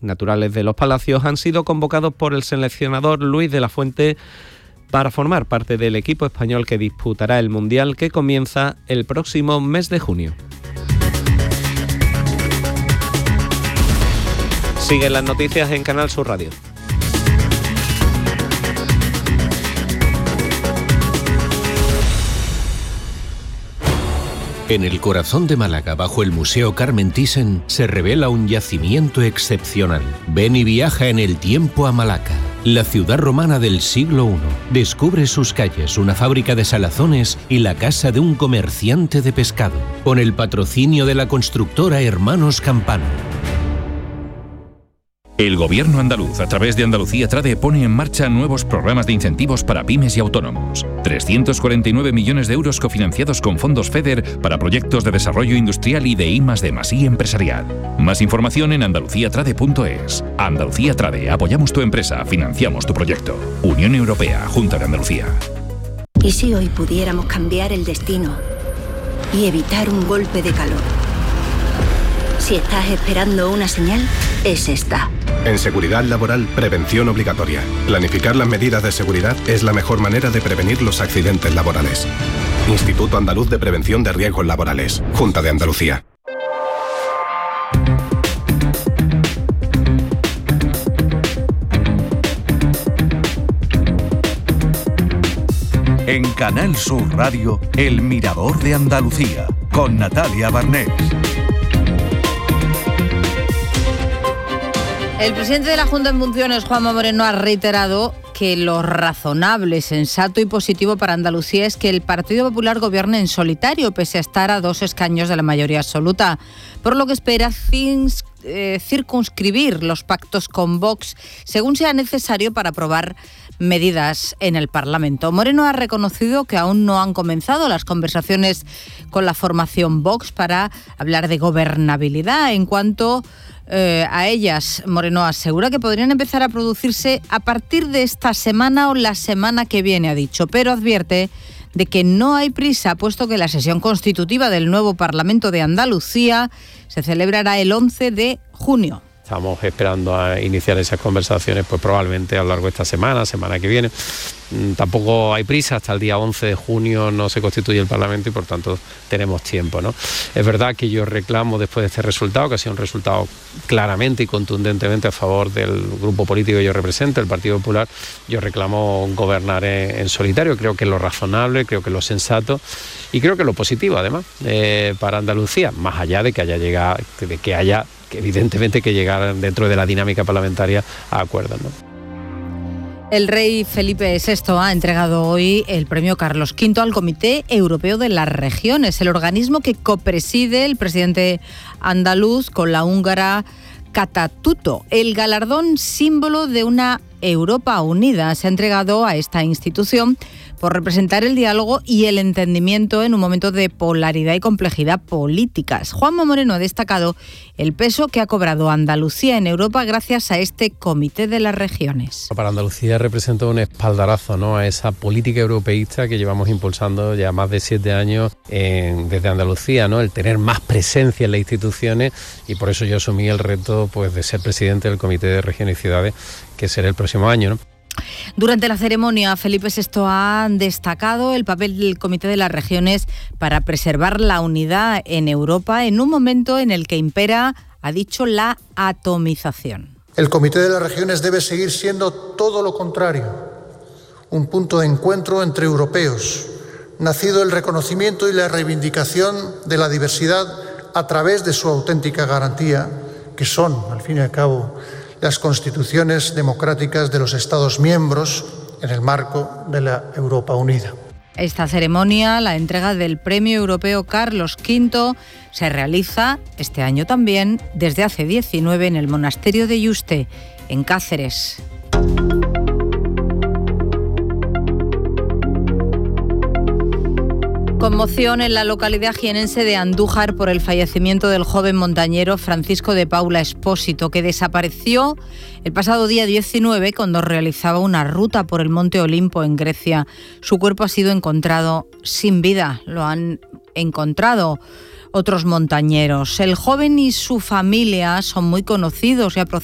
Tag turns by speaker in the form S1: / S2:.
S1: naturales de Los Palacios, han sido convocados por el seleccionador Luis de la Fuente para formar parte del equipo español que disputará el Mundial, que comienza el próximo mes de junio. Siguen las noticias en Canal Sur Radio.
S2: En el corazón de Málaga, bajo el Museo Carmen Thyssen, se revela un yacimiento excepcional. Ven y viaja en el tiempo a Malaca, la ciudad romana del siglo I. Descubre sus calles, una fábrica de salazones y la casa de un comerciante de pescado, con el patrocinio de la constructora Hermanos Campano.
S3: El Gobierno andaluz, a través de Andalucía Trade, pone en marcha nuevos programas de incentivos para pymes y autónomos. 349 millones de euros cofinanciados con fondos FEDER para proyectos de desarrollo industrial y de I+D+I empresarial. Más información en andaluciatrade.es. Andalucía Trade, apoyamos tu empresa, financiamos tu proyecto. Unión Europea, Junta de Andalucía.
S4: ¿Y si hoy pudiéramos cambiar el destino y evitar un golpe de calor? Si estás esperando una señal, es esta.
S5: En seguridad laboral, prevención obligatoria. Planificar las medidas de seguridad es la mejor manera de prevenir los accidentes laborales. Instituto Andaluz de Prevención de Riesgos Laborales. Junta de Andalucía.
S6: En Canal Sur Radio, El Mirador de Andalucía, con Natalia Barnés.
S7: El presidente de la Junta en funciones, Juanma Moreno, ha reiterado que lo razonable, sensato y positivo para Andalucía es que el Partido Popular gobierne en solitario, pese a estar a 2 escaños de la mayoría absoluta, por lo que espera circunscribir los pactos con Vox según sea necesario para aprobar medidas en el Parlamento. Moreno ha reconocido que aún no han comenzado las conversaciones con la formación Vox para hablar de gobernabilidad. En cuanto a ellas, Moreno asegura que podrían empezar a producirse a partir de esta semana o la semana que viene, ha dicho, pero advierte de que no hay prisa, puesto que la sesión constitutiva del nuevo Parlamento de Andalucía se celebrará el 11 de junio.
S1: Estamos esperando a iniciar esas conversaciones, pues probablemente a lo largo de esta semana que viene. Tampoco hay prisa, hasta el día 11 de junio no se constituye el Parlamento y por tanto tenemos tiempo, ¿no? Es verdad que yo reclamo después de este resultado, que ha sido un resultado claramente y contundentemente a favor del grupo político que yo represento, el Partido Popular, yo reclamo gobernar en solitario. Creo que es lo razonable, creo que es lo sensato y creo que es lo positivo además para Andalucía, más allá de que haya evidentemente que llegar dentro de la dinámica parlamentaria a acuerdos, ¿no?
S7: El rey Felipe VI ha entregado hoy el premio Carlos V al Comité Europeo de las Regiones, el organismo que copreside el presidente andaluz con la húngara Kata Tutto. El galardón, símbolo de una Europa unida, se ha entregado a esta institución por representar el diálogo y el entendimiento en un momento de polaridad y complejidad políticas. Juanma Moreno ha destacado el peso que ha cobrado Andalucía en Europa gracias a este Comité de las Regiones.
S1: Para Andalucía representa un espaldarazo, ¿no?, a esa política europeísta que llevamos impulsando ya más de 7 años desde Andalucía, ¿no?, el tener más presencia en las instituciones, y por eso yo asumí el reto pues de ser presidente del Comité de Regiones y Ciudades, que será el próximo año, ¿no?
S7: Durante la ceremonia, Felipe VI ha destacado el papel del Comité de las Regiones para preservar la unidad en Europa en un momento en el que impera, ha dicho, la atomización.
S8: El Comité de las Regiones debe seguir siendo todo lo contrario, un punto de encuentro entre europeos, nacido el reconocimiento y la reivindicación de la diversidad a través de su auténtica garantía, que son, al fin y al cabo, las constituciones democráticas de los Estados miembros en el marco de la Europa unida.
S7: Esta ceremonia, la entrega del Premio Europeo Carlos V, se realiza este año también, desde hace 19, en el monasterio de Yuste, en Cáceres. Conmoción en la localidad jienense de Andújar por el fallecimiento del joven montañero Francisco de Paula Espósito, que desapareció el pasado día 19 cuando realizaba una ruta por el Monte Olimpo en Grecia. Su cuerpo ha sido encontrado sin vida, lo han encontrado otros montañeros. El joven y su familia son muy conocidos, ya proceden